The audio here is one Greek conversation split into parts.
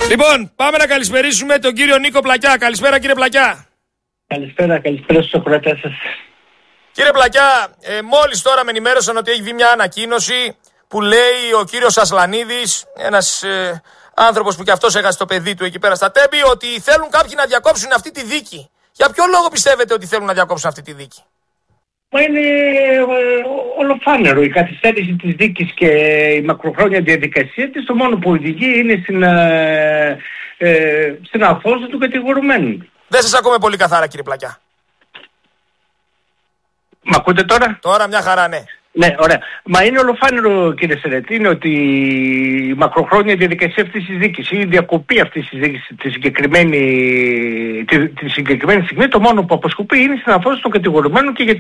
Λοιπόν, πάμε να καλησπερίσουμε τον κύριο Νίκο Πλακιά. Καλησπέρα κύριε Πλακιά. Καλησπέρα στους ακροατές σας. Κύριε Πλακιά, μόλις τώρα με ενημέρωσαν ότι έχει βγει μια ανακοίνωση που λέει ο κύριος Ασλανίδης, ένας άνθρωπος που κι αυτός έχασε το παιδί του εκεί πέρα στα Τέμπη, ότι θέλουν κάποιοι να διακόψουν αυτή τη δίκη. Για ποιο λόγο πιστεύετε ότι θέλουν να διακόψουν αυτή τη δίκη? Μα είναι ολοφάνερο η καθυστέρηση της δίκης και η μακροχρόνια διαδικασία της. Το μόνο που οδηγεί είναι στην αφόσταση του κατηγορουμένου. Δεν σας ακούμε πολύ καθαρά κύριε Πλακιά. Μ' ακούτε τώρα? Τώρα μια χαρά, ναι. Ναι, ωραία. Μα είναι ολοφάνερο κύριε Σερετή, είναι ότι η μακροχρόνια διαδικασία αυτής της δίκης ή η διακοπή αυτής της δίκης τη συγκεκριμένη στιγμή, το μόνο που αποσκοπεί είναι στην αφόσταση των κατηγορουμένων και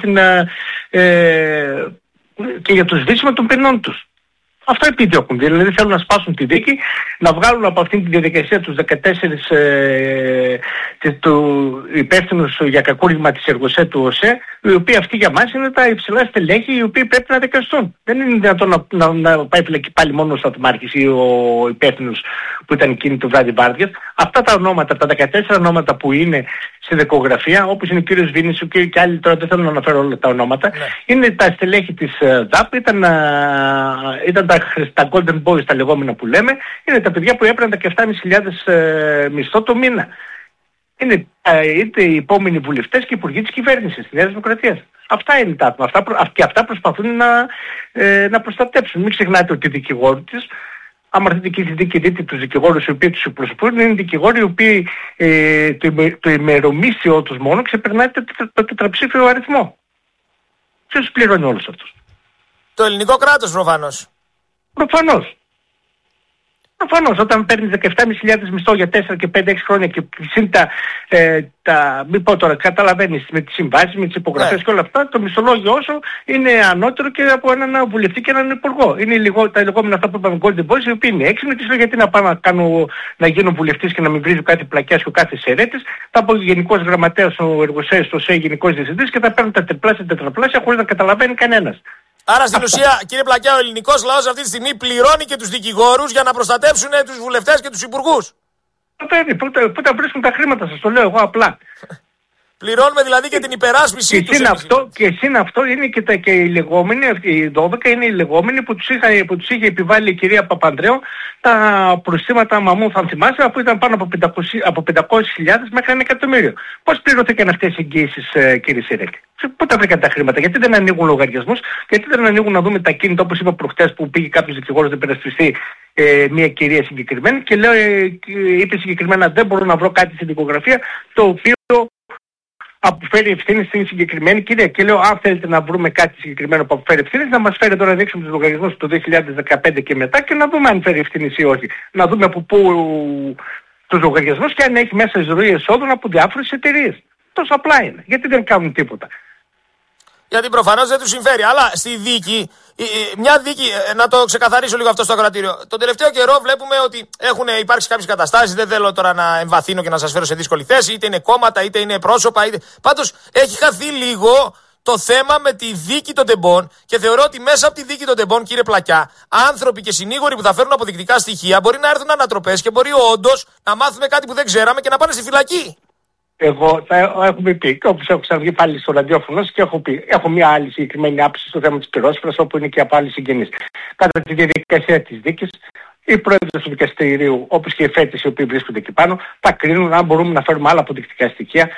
για το σβήσιμο των ποινών τους. Αυτό επιδιώκουν. Δηλαδή θέλουν να σπάσουν τη δίκη, να βγάλουν από αυτήν τη διαδικασία τους 14 του υπεύθυνους για κακούργημα της Εργοσέ του ΟΣΕ, οι οποίοι αυτοί για μας είναι τα υψηλά στελέχη οι οποίοι πρέπει να δικαστούν. Δεν είναι δυνατόν να πάει φυλακή πάλι μόνο ο σταθμάρχης ή ο υπεύθυνος που ήταν εκείνη το βράδυ βάρδιας. Αυτά τα ονόματα, τα 14 ονόματα που είναι στη δικογραφία, όπως είναι ο κύριος Βίνης και άλλοι, τώρα δεν θέλω να αναφέρω όλα τα ονόματα, είναι τα στελέχη της ΔΑΠ, ήταν τα Golden Boys τα λεγόμενα που λέμε, είναι τα παιδιά που έπαιρναν τα 7.500 μισθό το μήνα. Είναι είτε οι επόμενοι βουλευτές και υπουργοί της κυβέρνησης της Νέας Δημοκρατίας. Αυτά είναι τα άτομα. Και αυτά προσπαθούν να προστατέψουν. Μην ξεχνάτε ότι οι δικηγόροι της, άμα δείτε δείτε τους δικηγόρους οι οποίοι τους εκπροσωπούν, είναι δικηγόροι οι οποίοι το ημερομίσιο τους μόνο ξεπερνάει το τετραψήφιο αριθμό. Ποιος πληρώνει όλους αυτούς? Το ελληνικό κράτος προφανώς. Προφανώς, όταν παίρνεις 17.500 μισθό για 4 και 5-6 χρόνια και συν μην πω τώρα, καταλαβαίνεις με τις συμβάσεις, με τις υπογραφές και όλα αυτά, το μισθολόγιο όσο είναι ανώτερο και από έναν βουλευτή και έναν υπουργό. Είναι τα λεγόμενα αυτά που είπαμε Golden Boys, οι οποίοι είναι έξυπνοι και γιατί να πάω να γίνω βουλευτής και να μην βρίζω κάτι πλακιάς και κάθε σερέτης, θα πω γενικός γραμματέας ο Εργοσέης, το ΣΕ γενικός διευθυντής και θα παίρνουν τα τριπλάσια, τετραπλάσια χωρίς να καταλαβαίνει κανένας. Άρα στην ουσία, κύριε Πλακιά, ο ελληνικός λαός αυτή τη στιγμή πληρώνει και τους δικηγόρους για να προστατέψουν τους βουλευτές και τους υπουργούς. Πού τα βρίσκουν τα χρήματα, σας το λέω εγώ απλά. Πληρώνουμε δηλαδή και την υπεράσπιση τους. Και συν αυτό είναι και οι λεγόμενοι, οι 12 είναι οι λεγόμενοι που τους είχε επιβάλει η κυρία Παπανδρέου τα προστήματα μαμού, θα θυμάσαι, αφού ήταν πάνω από 500.000 μέχρι 1 εκατομμύριο. Πώς πληρωθήκαν αυτές οι εγγύησεις, κύριε Σιρέκ? Πού τα βρήκαν τα χρήματα? Γιατί δεν ανοίγουν λογαριασμούς? Γιατί δεν ανοίγουν να δούμε τα κίνητα, όπως είπα προχτές, που πήγε κάποιος δικηγόρος να υπερασπιστεί μια κυρία συγκεκριμένη και είπε συγκεκριμένα δεν μπορώ να βρω κάτι στην δικογραφία το οποίο αποφέρει ευθύνη στην συγκεκριμένη κυρία. Και λέω, αν θέλετε να βρούμε κάτι συγκεκριμένο που αποφέρει ευθύνη, να μας φέρει τώρα να δείξουμε τους λογαριασμούς του 2015 και μετά και να δούμε αν φέρει ευθύνη ή όχι. Να δούμε από πού τους λογαριασμούς και αν έχει μέσα ροή εσόδων από διάφορες εταιρείες. Τόσο απλά είναι. Γιατί δεν κάνουν τίποτα? Γιατί προφανώς δεν τους συμφέρει. Αλλά στη δίκη, μια δίκη, να το ξεκαθαρίσω λίγο αυτό στο ακροατήριο. Τον τελευταίο καιρό βλέπουμε ότι έχουν υπάρξει κάποιες καταστάσεις. Δεν θέλω τώρα να εμβαθύνω και να σας φέρω σε δύσκολη θέση. Είτε είναι κόμματα, είτε είναι πρόσωπα. Πάντως έχει χαθεί λίγο το θέμα με τη δίκη των τεμπών. Και θεωρώ ότι μέσα από τη δίκη των τεμπών, κύριε Πλακιά, άνθρωποι και συνήγοροι που θα φέρουν αποδεικτικά στοιχεία μπορεί να έρθουν ανατροπές και μπορεί όντως να μάθουμε κάτι που δεν ξέραμε και να πάνε στη φυλακή. Εγώ έχουμε πει, και όπως έχω ξαναβγεί πάλι στο ραδιόφωνο και έχω πει, έχω μια άλλη συγκεκριμένη άποψη στο θέμα της πυρόσφαιρας, όπου είναι και από άλλοι συγγενείς. Κατά τη διαδικασία της δίκης, οι πρόεδροι του δικαστηρίου, όπως και οι φέτες οι οποίοι βρίσκονται εκεί πάνω, θα κρίνουν αν μπορούμε να φέρουμε άλλα αποδεικτικά στοιχεία